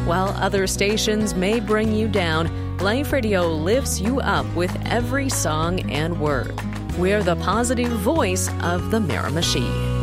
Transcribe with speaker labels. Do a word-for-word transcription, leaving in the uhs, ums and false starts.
Speaker 1: While other stations may bring you down, Life Radio lifts you up with every song and word. We're the positive voice of the Miramichi.